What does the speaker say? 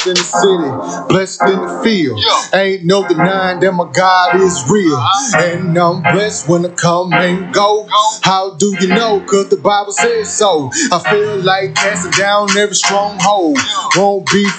Blessed in the city, blessed in the field. Ain't no denying that my God is real. And I'm blessed when I come and go. How do you know? Cause the Bible says so. I feel like casting down every stronghold. Won't be